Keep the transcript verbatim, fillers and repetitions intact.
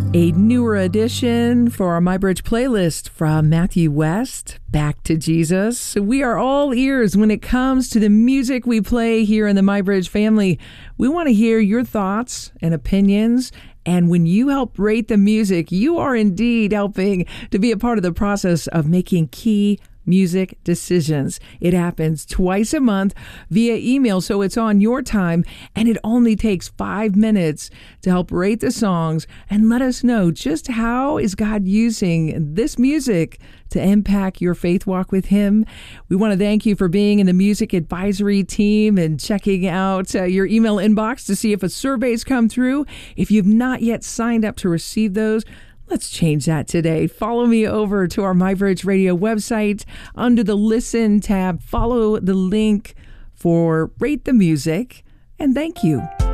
A newer edition for our MyBridge playlist from Matthew West, Back to Jesus. We are all ears when it comes to the music we play here in the MyBridge family. We want to hear your thoughts and opinions. And when you help rate the music, you are indeed helping to be a part of the process of making key music decisions. It happens twice a month via email, so it's on your time, and it only takes five minutes to help rate the songs and let us know just how is God using this music to impact your faith walk with Him. We want to thank you for being in the music advisory team and checking out uh, your email inbox to see if a survey's come through. If you've not yet signed up to receive those, let's change that today. Follow me over to our MyBridge Radio website. Under the Listen tab, follow the link for Rate the Music, and thank you.